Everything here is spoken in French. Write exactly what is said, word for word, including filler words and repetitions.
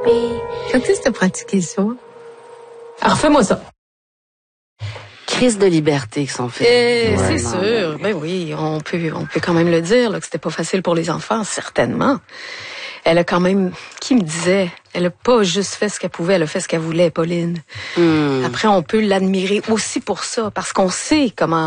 Quand est-ce que tu as pratiqué ça? Alors, fais-moi ça. Crise de liberté qui sont faits. Et c'est sûr. Ben oui, on peut, on peut quand même le dire, là, que c'était pas facile pour les enfants, certainement. Elle a quand même, qui me disait, elle a pas juste fait ce qu'elle pouvait, elle a fait ce qu'elle voulait, Pauline. Mm. Après, on peut l'admirer aussi pour ça, parce qu'on sait comment